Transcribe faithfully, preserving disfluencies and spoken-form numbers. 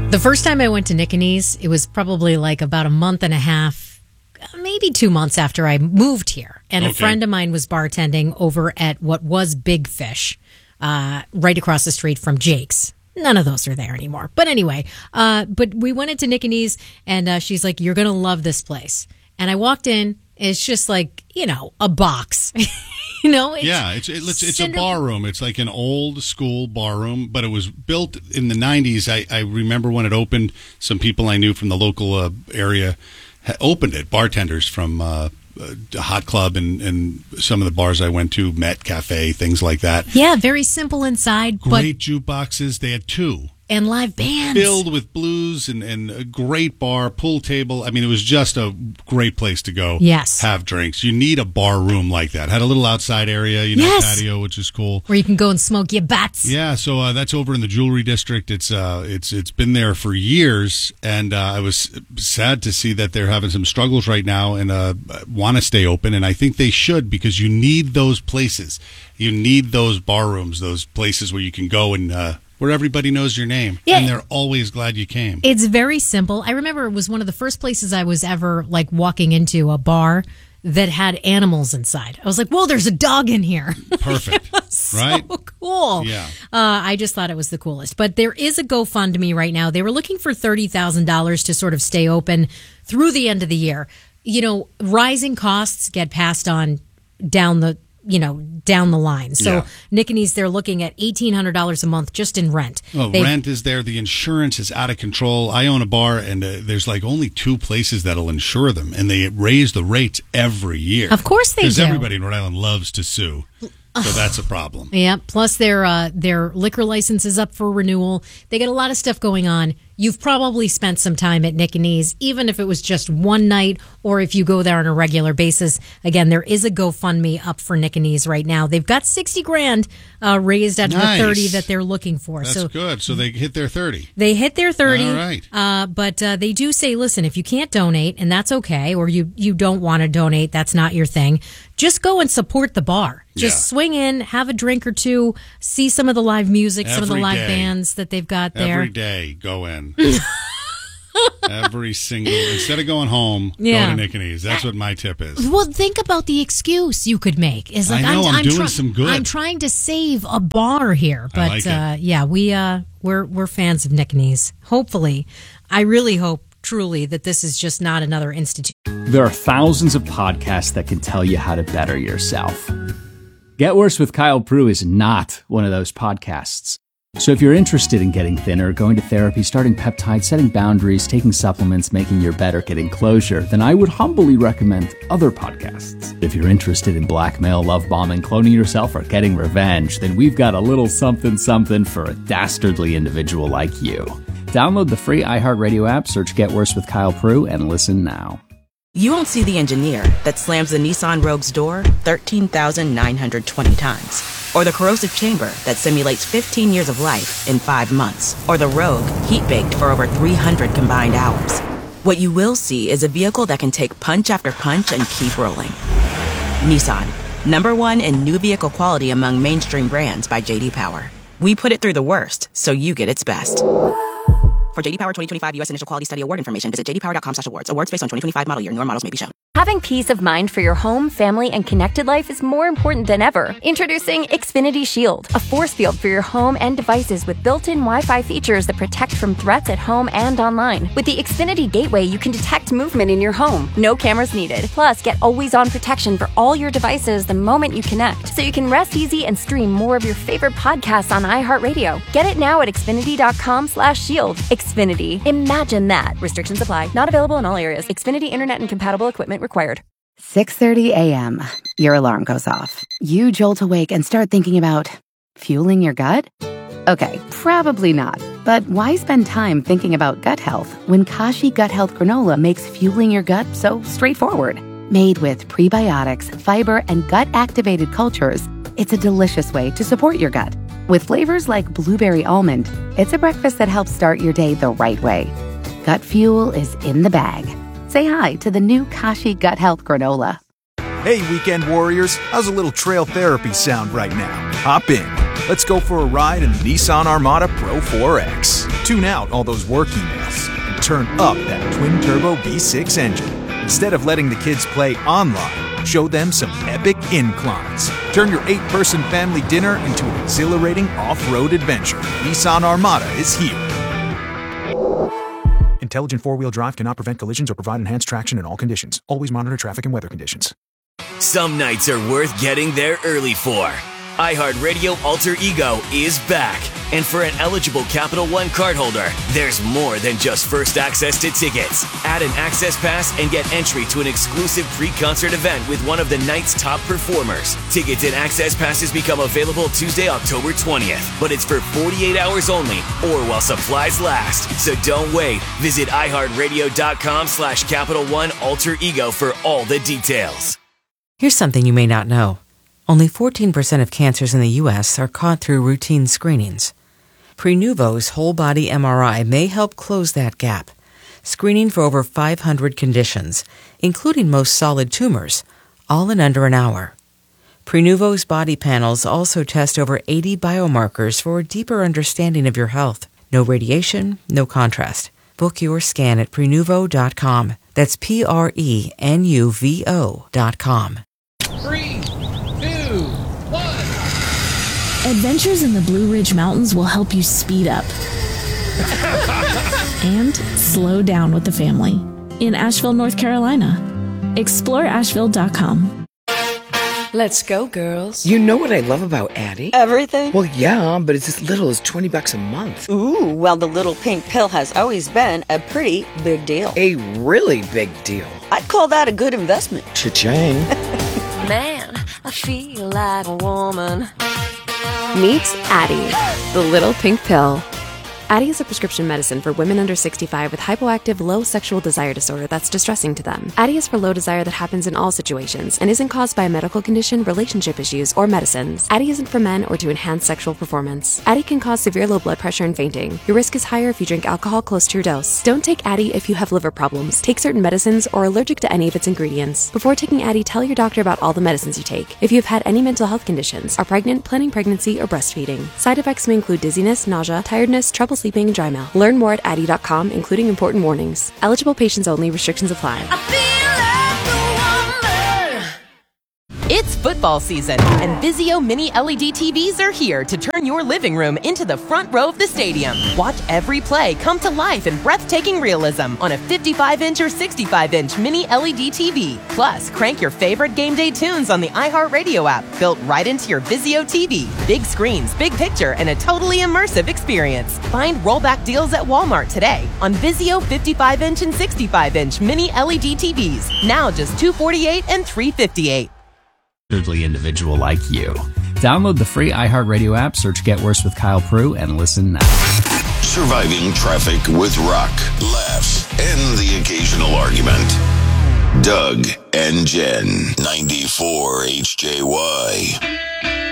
The first time I went to Nicanese, it was probably like about a month and a half, maybe two months after I moved here. And Okay. a friend of mine was bartending over at what was Big Fish, uh, right across the street from Jake's. None of those are there anymore. But anyway, uh, but we went into Nicanese, and uh, she's like, "You're going to love this place." And I walked in. It's just like, you know, a box. You know? It's yeah, it's it's, it's a cinder- bar room. It's like an old school bar room, but it was built in the nineties. I, I remember when it opened, some people I knew from the local uh, area ha- opened it, bartenders from uh, uh, Hot Club and, and some of the bars I went to, Met Cafe, things like that. Yeah, very simple inside, Great jukeboxes. They had two. but and live bands. Filled with blues and, and a great bar, pool table. I mean, it was just a great place to go. Yes. Have drinks. You need a bar room like that. Had a little outside area, you know, Yes. patio, which is cool. Where you can go and smoke your butts. Yeah, so uh, that's over in the Jewelry District. It's uh, it's it's been there for years, and uh, I was sad to see that they're having some struggles right now, and uh, want to stay open. And I think they should, because you need those places. You need those bar rooms, those places where you can go and uh, where everybody knows your name, Yeah. and they're always glad you came. It's very simple. I remember it was one of the first places I was ever like walking into a bar that had animals inside. I was like, whoa, there's a dog in here. Perfect, So right? cool. Yeah. Uh, I just thought it was the coolest. But there is a GoFundMe right now. They were looking for thirty thousand dollars to sort of stay open through the end of the year. You know, rising costs get passed on down the, you know, down the line. So Yeah. Nicanese, they're looking at eighteen hundred dollars a month just in rent. Well, They've- rent is there. The insurance is out of control. I own a bar, and uh, there's like only two places that'll insure them, and they raise the rates every year. Of course they Because do. everybody in Rhode Island loves to sue, so that's a problem. Yeah, plus their uh, their liquor license is up for renewal. They got a lot of stuff going on. You've probably spent some time at Nicanese, even if it was just one night or if you go there on a regular basis. Again, there is a GoFundMe up for Nicanese right now. They've got sixty grand uh, raised out of Nice. the thirty that they're looking for. That's so good. So they hit their thirty. they hit their thirty. All right. Uh, but uh, they do say, listen, if you can't donate, and that's okay, or you, you don't want to donate, that's not your thing, just go and support the bar. Just Yeah. swing in, have a drink or two, see some of the live music, some of the Every live day. bands that they've got there. Every day, go in. Every single, instead of going home, Yeah. go to Nicanese. That's what my tip is. Well, think about the excuse you could make. Is like I know, I'm doing try- some good. I'm trying to save a bar here, I but like it. uh, yeah, we uh, we're we're fans of Nicanese. Hopefully, I really hope truly that this is just not another institute. There are thousands of podcasts that can tell you how to better yourself. Get Worse with Kyle Prue is not one of those podcasts. So if you're interested in getting thinner, going to therapy, starting peptides, setting boundaries, taking supplements, making your bed, or getting closure, then I would humbly recommend other podcasts. If you're interested in blackmail, love bombing, cloning yourself, or getting revenge, then we've got a little something something for a dastardly individual like you. Download the free iHeartRadio app, search Get Worse with Kyle Prue, and listen now. You won't see the engineer that slams the Nissan Rogue's door thirteen thousand nine hundred twenty times. Or the corrosive chamber that simulates fifteen years of life in five months. Or the Rogue heat-baked for over three hundred combined hours. What you will see is a vehicle that can take punch after punch and keep rolling. Nissan, number one in new vehicle quality among mainstream brands by J D Power. We put it through the worst, so you get its best. For J D Power twenty twenty-five U S Initial Quality Study Award information, visit j d power dot com slash awards. Awards based on twenty twenty-five model year. Newer models may be shown. Having peace of mind for your home, family, and connected life is more important than ever. Introducing Xfinity Shield, a force field for your home and devices with built-in Wi-Fi features that protect from threats at home and online. With the Xfinity Gateway, you can detect movement in your home. No cameras needed. Plus, get always-on protection for all your devices the moment you connect, so you can rest easy and stream more of your favorite podcasts on iHeartRadio. Get it now at xfinity dot com slash shield. Xfinity. Imagine that. Restrictions apply. Not available in all areas. Xfinity Internet and compatible equipment required. six thirty a.m. Your alarm goes off. You jolt awake and start thinking about fueling your gut? Okay, probably not. But why spend time thinking about gut health when Kashi Gut Health Granola makes fueling your gut so straightforward? Made with prebiotics, fiber, and gut-activated cultures, it's a delicious way to support your gut. With flavors like blueberry almond, it's a breakfast that helps start your day the right way. Gut fuel is in the bag. Say hi to the new Kashi Gut Health Granola. Hey, weekend warriors, how's a little trail therapy sound right now? Hop in. Let's go for a ride in the Nissan Armada Pro four X. Tune out all those work emails and turn up that twin-turbo V six engine. Instead of letting the kids play online, show them some epic inclines. Turn your eight-person family dinner into an exhilarating off-road adventure. Nissan Armada is here. Intelligent four-wheel drive cannot prevent collisions or provide enhanced traction in all conditions. Always monitor traffic and weather conditions. Some nights are worth getting there early for. iHeartRadio Alter Ego is back. And for an eligible Capital One cardholder, there's more than just first access to tickets. Add an access pass and get entry to an exclusive pre-concert event with one of the night's top performers. Tickets and access passes become available Tuesday, October twentieth, but it's for forty-eight hours only or while supplies last. So don't wait. Visit iHeartRadio.com slash Capital One Alter Ego for all the details. Here's something you may not know. Only fourteen percent of cancers in the U S are caught through routine screenings. Prenuvo's whole-body M R I may help close that gap, screening for over five hundred conditions, including most solid tumors, all in under an hour. Prenuvo's body panels also test over eighty biomarkers for a deeper understanding of your health. No radiation, no contrast. Book your scan at Prenuvo dot com. That's P R E N U V O dot com. Three, two, one. Adventures in the Blue Ridge Mountains will help you speed up and slow down with the family in Asheville, North Carolina. Explore Asheville dot com. Let's go, girls. You know what I love about Addie? Everything? Well, yeah, but it's as little as twenty bucks a month. Ooh, well, the little pink pill has always been a pretty big deal. A really big deal. I'd call that a good investment. Cha-ching. Man, I feel like a woman. Meet Addie, the little pink pill. Addie is a prescription medicine for women under sixty-five with hypoactive low sexual desire disorder that's distressing to them. Addie is for low desire that happens in all situations and isn't caused by a medical condition, relationship issues, or medicines. Addie isn't for men or to enhance sexual performance. Addie can cause severe low blood pressure and fainting. Your risk is higher if you drink alcohol close to your dose. Don't take Addie if you have liver problems, take certain medicines, or are allergic to any of its ingredients. Before taking Addie, tell your doctor about all the medicines you take. If you have had any mental health conditions, are pregnant, planning pregnancy, or breastfeeding. Side effects may include dizziness, nausea, tiredness, trouble sleeping, and dry mouth. Learn more at Addie dot com, including important warnings. Eligible patients only. Restrictions apply. It's football season, and Vizio Mini L E D T Vs are here to turn your living room into the front row of the stadium. Watch every play come to life in breathtaking realism on a fifty-five inch or sixty-five inch Mini L E D T V. Plus, crank your favorite game day tunes on the iHeartRadio app, built right into your Vizio T V. Big screens, big picture, and a totally immersive experience. Find rollback deals at Walmart today on Vizio fifty-five inch and sixty-five inch Mini L E D T Vs. Now just two hundred forty-eight dollars and three hundred fifty-eight dollars. Individual like you. Download the free iHeartRadio app, search Get Worse with Kyle Prue, and listen now. Surviving traffic with rock, laughs, and the occasional argument. Doug and Jen, ninety-four H J Y.